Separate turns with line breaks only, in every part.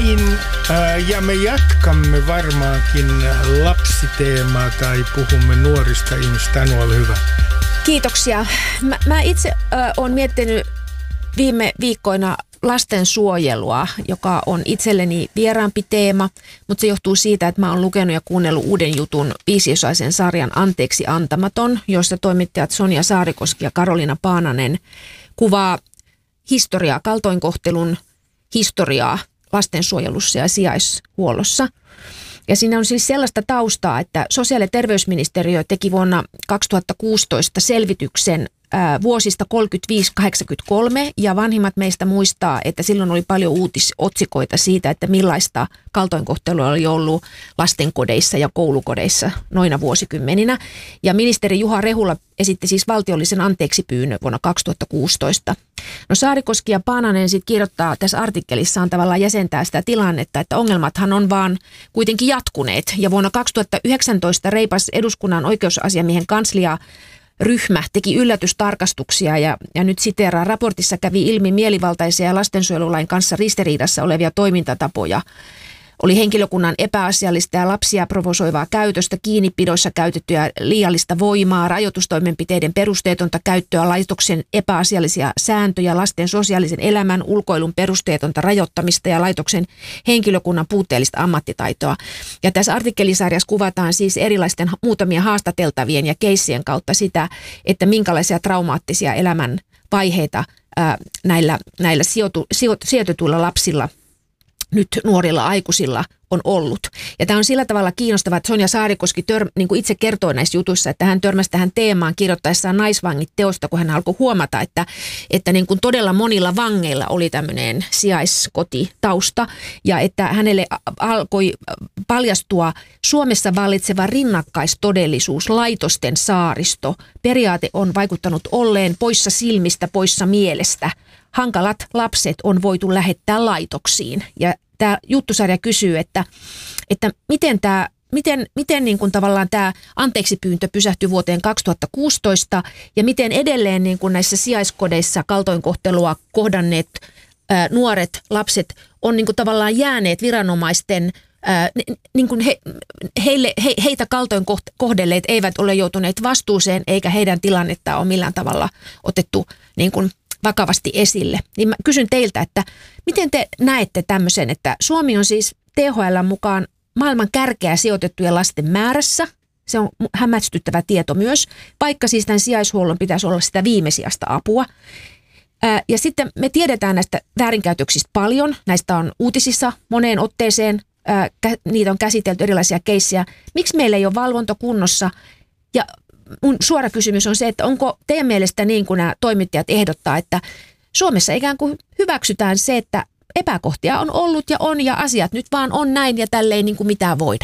näin. Ja me jatkamme varmaankin lapsiteemaa tai puhumme nuorista ihmistä. Anu, ole hyvä.
Kiitoksia. Mä itse olen miettinyt viime viikkoina lastensuojelua, joka on itselleni vieraampi teema, mutta se johtuu siitä, että mä oon lukenut ja kuunnellut uuden jutun 5-osaisen sarjan Anteeksi antamaton, jossa toimittajat Sonja Saarikoski ja Karoliina Paananen kuvaa historiaa, kaltoinkohtelun historiaa lastensuojelussa ja sijaishuollossa. Ja siinä on siis sellaista taustaa, että sosiaali- ja terveysministeriö teki vuonna 2016 selvityksen vuosista 35-83 ja vanhimmat meistä muistaa, että silloin oli paljon uutisotsikoita siitä, että millaista kaltoinkohtelua oli ollut lastenkodeissa ja koulukodeissa noina vuosikymmeninä. Ja ministeri Juha Rehula esitti siis valtiollisen anteeksipyynnön vuonna 2016. No Saarikoski ja Paananen sitten kirjoittaa tässä artikkelissaan tavallaan jäsentää sitä tilannetta, että ongelmathan on vaan kuitenkin jatkuneet. Ja vuonna 2019 reipas eduskunnan oikeusasiamiehen kanslia ryhmä teki yllätystarkastuksia ja nyt siteeraan, raportissa kävi ilmi mielivaltaisia ja lastensuojelulain kanssa ristiriidassa olevia toimintatapoja. Oli henkilökunnan epäasiallista ja lapsia provosoivaa käytöstä, kiinnipidoissa käytettyä liiallista voimaa, rajoitustoimenpiteiden perusteetonta käyttöä, laitoksen epäasiallisia sääntöjä, lasten sosiaalisen elämän, ulkoilun perusteetonta rajoittamista ja laitoksen henkilökunnan puutteellista ammattitaitoa. Ja tässä artikkelisarjassa kuvataan siis erilaisten muutamia haastateltavien ja keissien kautta sitä, että minkälaisia traumaattisia elämän vaiheita näillä sijoitetuilla lapsilla, nyt nuorilla aikuisilla on ollut. Ja tämä on sillä tavalla kiinnostavaa, että Sonja Saarikoski niin kuin itse kertoo näissä jutuissa, että hän törmäsi tähän teemaan kirjoittaessaan Naisvangit -teosta, kun hän alkoi huomata, että niin kuin todella monilla vangeilla oli tämmöinen sijaiskotitausta ja että hänelle alkoi paljastua Suomessa vallitseva rinnakkaistodellisuus, laitosten saaristo. Periaate on vaikuttanut olleen poissa silmistä, poissa mielestä. Hankalat lapset on voitu lähettää laitoksiin. Ja tämä juttusarja kysyy, että miten niin kuin tavallaan tämä anteeksipyyntö pysähtyi vuoteen 2016 ja miten edelleen niin kuin näissä sijaiskodeissa kaltoinkohtelua kohdanneet nuoret lapset on niin kuin tavallaan jääneet viranomaisten niin kuin heitä kaltoin kohdelleet eivät ole joutuneet vastuuseen eikä heidän tilannetta ole millään tavalla otettu niin kuin vakavasti esille. Niin mä kysyn teiltä, että miten te näette tämmöisen, että Suomi on siis THL:n mukaan maailman kärkeä sijoitettujen lasten määrässä. Se on hämmästyttävä tieto myös, vaikka siis tämän sijaishuollon pitäisi olla sitä viimesijaista apua. Ja sitten me tiedetään näistä väärinkäytöksistä paljon. Näistä on uutisissa moneen otteeseen. Niitä on käsitelty erilaisia keissejä. Miksi meillä ei ole valvonta kunnossa? Ja mun suora kysymys on se, että onko teidän mielestä niin kuin nämä toimittajat ehdottaa, että Suomessa ikään kuin hyväksytään se, että epäkohtia on ollut ja on ja asiat nyt vaan on näin ja tälle ei niin kuin mitään voida?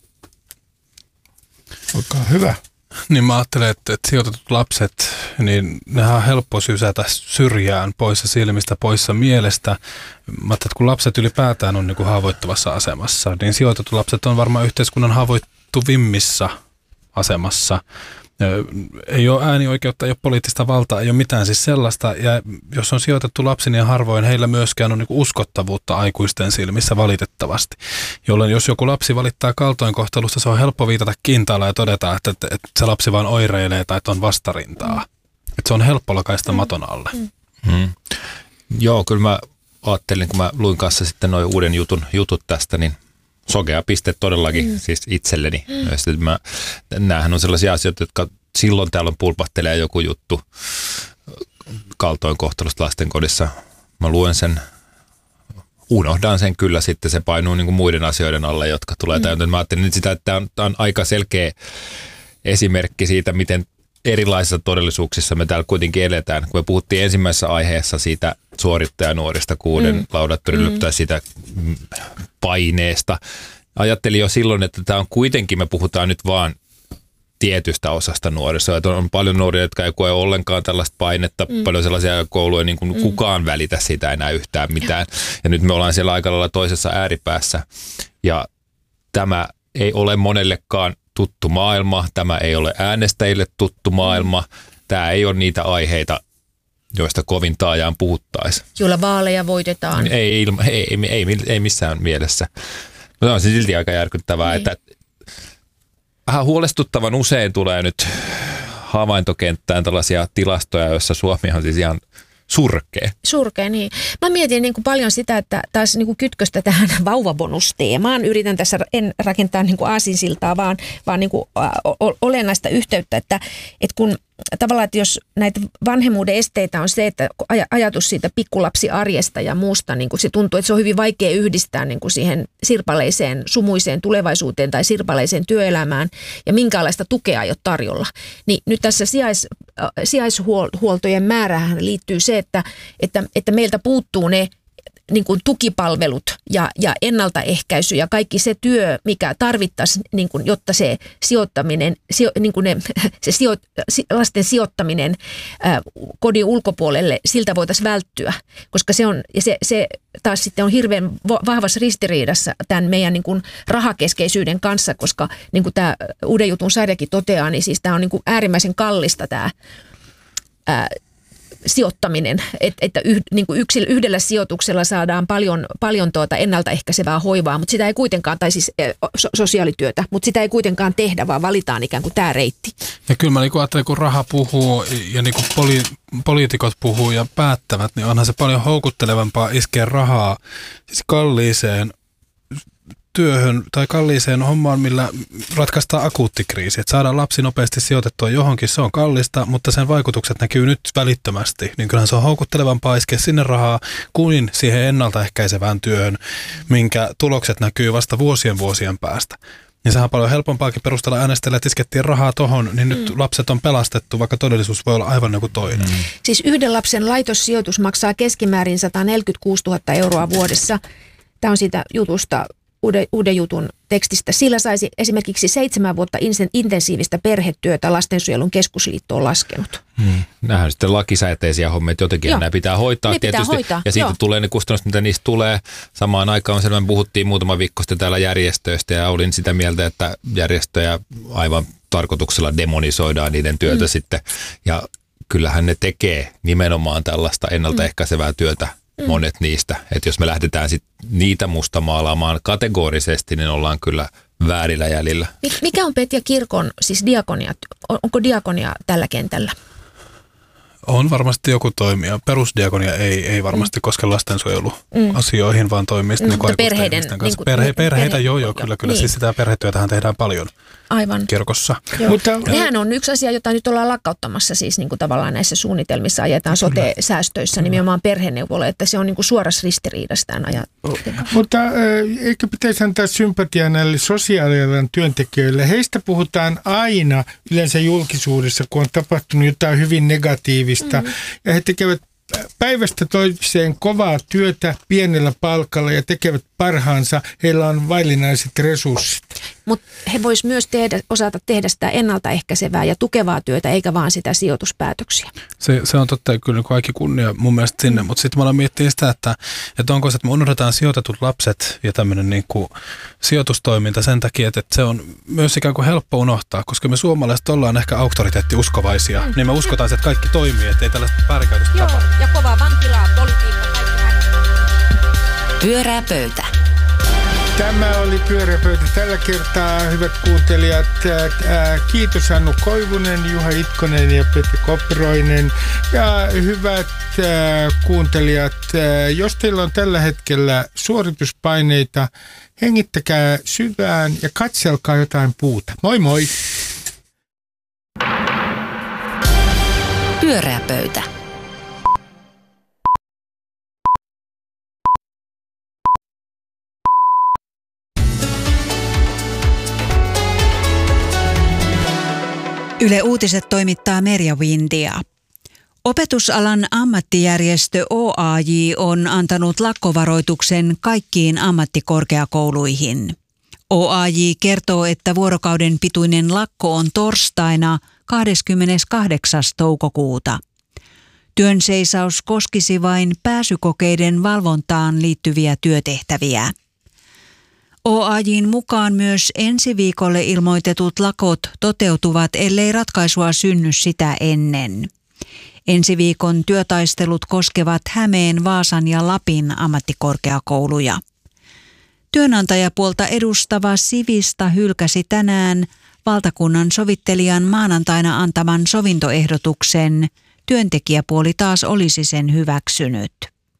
Olkaa hyvä.
Niin mä ajattelen, että sijoitetut lapset, niin nehän on helppo sysätä syrjään, poissa silmistä, poissa mielestä. Mä ajattelen, että kun lapset ylipäätään on niin kuin haavoittuvassa asemassa, niin sijoitetut lapset on varmaan yhteiskunnan haavoittuvimmissa asemassa. Ei ole äänioikeutta, ei ole poliittista valtaa, ei ole mitään siis sellaista. Ja jos on sijoitettu lapsi, niin harvoin heillä myöskään on niin kuin uskottavuutta aikuisten silmissä valitettavasti. Jolloin jos joku lapsi valittaa kaltoinkohtelusta, se on helppo viitata kintaalla ja todeta, että se lapsi vaan oireilee tai että on vastarintaa. Että se on helppo lakaista maton alle.
Joo, kyllä mä ajattelin, kun mä luin kanssa sitten noin uuden jutut tästä, niin sokea piste todellakin siis itselleni. Nämähän on sellaisia asioita, jotka silloin täällä pulpahtelee joku juttu kaltoinkohtelusta lastenkodissa. Mä luen sen, unohdan sen kyllä, sitten se painuu niin kuin muiden asioiden alle, jotka tulee täytäntöön. Mä ajattelin nyt sitä, että tämä on aika selkeä esimerkki siitä, miten erilaisissa todellisuuksissa me täällä kuitenkin eletään. Kun me puhuttiin ensimmäisessä aiheessa siitä suorittajanuorista, kuuden laudattorin tai sitä paineesta. Ajattelin jo silloin, että tämä on kuitenkin, me puhutaan nyt vaan tietystä osasta nuorista. Että on paljon nuoria, jotka ei koe ollenkaan tällaista painetta, paljon sellaisia kouluja, niin kuin kukaan välitä siitä enää yhtään mitään. Ja nyt me ollaan siellä aika lailla toisessa ääripäässä. Ja tämä ei ole monellekaan tuttu maailma, tämä ei ole äänestäjille tuttu maailma, tämä ei ole niitä aiheita, joista kovin taajaan puhuttaisiin.
Joilla vaaleja voitetaan.
Ei missään mielessä. Mutta on se silti aika järkyttävää, että vähän huolestuttavan usein tulee nyt havaintokenttään tällaisia tilastoja, joissa Suomi on siis ihan surkea,
niin. Mä mietin niin kuin paljon sitä, että taas niin kuin kytköstä tähän vauvabonusteemaan. Yritän tässä en rakentaa niin kuin aasinsiltaa, vaan niin kuin olennaista yhteyttä, että kun tavallaan, että jos näitä vanhemmuuden esteitä on se, että ajatus siitä pikkulapsiarjesta ja muusta, niin kuin se tuntuu, että se on hyvin vaikea yhdistää niin kuin siihen sirpaleiseen, sumuiseen tulevaisuuteen tai sirpaleiseen työelämään ja minkäänlaista tukea ei ole tarjolla. Niin nyt tässä sijaishuoltojen määrähän liittyy se, että meiltä puuttuu ne niin kuin tukipalvelut ja ennaltaehkäisy ja kaikki se työ, mikä tarvittaisiin, niin kuin, jotta se sijoittaminen, lasten sijoittaminen kodin ulkopuolelle, siltä voitaisiin välttyä, koska se taas sitten on hirveän vahvassa ristiriidassa tämän meidän niin kuin rahakeskeisyyden kanssa, koska niin kuin tämä Uuden jutun sarjakin toteaa, niin siis tämä on niin kuin äärimmäisen kallista tämä sijoittaminen, että niin kuin yhdellä sijoituksella saadaan paljon ennaltaehkäisevää hoivaa, mutta sitä ei kuitenkaan, tai siis sosiaalityötä, mutta sitä ei kuitenkaan tehdä, vaan valitaan ikään kuin tämä reitti.
Ja kyllä mä ajattelen, kun raha puhuu ja niin kuin poliitikot puhuu ja päättävät, niin onhan se paljon houkuttelevampaa iskeä rahaa siis kalliiseen työhön tai kalliiseen hommaan, millä ratkaistaan akuutti kriisi. Että saadaan lapsi nopeasti sijoitettua johonkin, se on kallista, mutta sen vaikutukset näkyy nyt välittömästi. Niin kyllähän se on houkuttelevampaa iskeä sinne rahaa kuin siihen ennaltaehkäisevään työhön, minkä tulokset näkyy vasta vuosien päästä. Niin sehän on paljon helpompaakin perustella äänestäjille, että iskettiin rahaa tohon, niin nyt lapset on pelastettu, vaikka todellisuus voi olla aivan joku toinen.
Siis yhden lapsen laitossijoitus maksaa keskimäärin 146 000 euroa vuodessa. Tämä on siitä jutusta, Uuden jutun tekstistä. Sillä saisi esimerkiksi 7 vuotta intensiivistä perhetyötä Lastensuojelun keskusliitto on laskenut.
Nämähän on sitten lakisääteisiä hommia, että jotenkin nämä pitää hoitaa tietysti. Ja siitä tulee ne kustannukset, mitä niistä tulee. Samaan aikaan me puhuttiin muutama viikko sitten täällä järjestöistä ja olin sitä mieltä, että järjestöjä aivan tarkoituksella demonisoidaan niiden työtä sitten. Ja kyllähän ne tekee nimenomaan tällaista ennaltaehkäisevää työtä. Monet niistä. Että jos me lähdetään sit niitä mustamaalaamaan kategorisesti, niin ollaan kyllä väärillä jäljillä.
Mikä on Petja kirkon, siis diakonia? Onko diakonia tällä kentällä?
On varmasti joku toimija. Perusdiakonia ei varmasti koske lastensuojeluasioihin, vaan toimii sitten niin
perheiden
kanssa. Perheitä, joo, kyllä. Niin. Siis sitä perhetyötähän tehdään paljon.
Aivan.
Kirkossa.
Mutta nehän on yksi asia, jota nyt ollaan lakkauttamassa siis niin kuin tavallaan näissä suunnitelmissa ajetaan sote-säästöissä nimenomaan perheneuvolle, että se on niin kuin suorassa ristiriidassa tämän ajattelun.
Mutta eikö pitäisi antaa sympatiaa näille sosiaalialan työntekijöille? Heistä puhutaan aina yleensä julkisuudessa, kun on tapahtunut jotain hyvin negatiivista ja he tekevät päivästä toiseen kovaa työtä pienellä palkalla ja tekevät parhaansa. Heillä on vaillinaiset resurssit.
Mutta he vois myös osata tehdä sitä ennaltaehkäisevää ja tukevaa työtä, eikä vaan sitä sijoituspäätöksiä.
Se on totta, kyllä kaikki kunnia mun mielestä sinne, mutta sitten mä aloin miettiä sitä, että onko se, että me unohdetaan sijoitetut lapset ja tämmöinen niin kuin sijoitustoiminta sen takia, että se on myös ikään kuin helppo unohtaa, koska me suomalaiset ollaan ehkä auktoriteettiuskovaisia, niin me uskotaan, että kaikki toimii, että ei tällaista väärinkäytöstä tapahdu.
Ja kovaa vankilaa, politiikka, kaikki
Pyörää pöytä.
Tämä oli Pyörää pöytä tällä kertaa, hyvät kuuntelijat. Kiitos Hannu Koivunen, Juha Itkonen ja Petri Koppiroinen. Ja hyvät kuuntelijat, jos teillä on tällä hetkellä suorituspaineita, hengittäkää syvään ja katselkaa jotain puuta. Moi moi!
Pyörää pöytä.
Yle Uutiset toimittaa Merja Windia. Opetusalan ammattijärjestö OAJ on antanut lakkovaroituksen kaikkiin ammattikorkeakouluihin. OAJ kertoo, että vuorokauden pituinen lakko on torstaina 28. toukokuuta. Työnseisaus koskisi vain pääsykokeiden valvontaan liittyviä työtehtäviä. OAJ:n mukaan myös ensi viikolle ilmoitetut lakot toteutuvat, ellei ratkaisua synny sitä ennen. Ensi viikon työtaistelut koskevat Hämeen, Vaasan ja Lapin ammattikorkeakouluja. Työnantajapuolta edustava Sivista hylkäsi tänään valtakunnan sovittelijan maanantaina antaman sovintoehdotuksen. Työntekijäpuoli taas olisi sen hyväksynyt.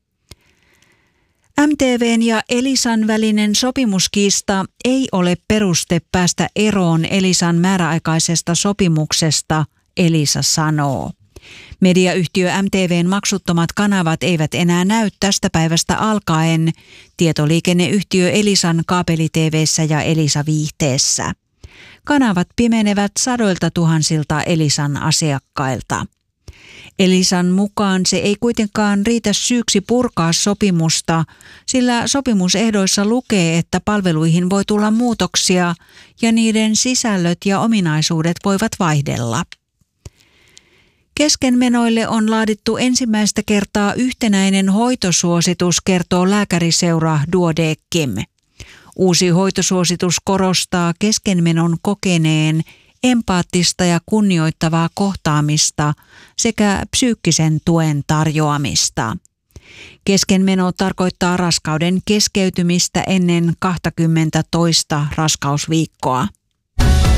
MTV:n ja Elisan välinen sopimuskiista ei ole peruste päästä eroon Elisan määräaikaisesta sopimuksesta, Elisa sanoo. Mediayhtiö MTV:n maksuttomat kanavat eivät enää näy tästä päivästä alkaen tietoliikenneyhtiö Elisan kaapeli-TV:ssä ja Elisa-viihteessä. Kanavat pimenevät sadoilta tuhansilta Elisan asiakkailta. Elisan mukaan se ei kuitenkaan riitä syyksi purkaa sopimusta, sillä sopimusehdoissa lukee, että palveluihin voi tulla muutoksia ja niiden sisällöt ja ominaisuudet voivat vaihdella. Keskenmenoille on laadittu ensimmäistä kertaa yhtenäinen hoitosuositus, kertoo lääkäriseura Duodeckim. Uusi hoitosuositus korostaa keskenmenon kokeneen empaattista ja kunnioittavaa kohtaamista sekä psyykkisen tuen tarjoamista. Keskenmeno tarkoittaa raskauden keskeytymistä ennen 20 toista raskausviikkoa.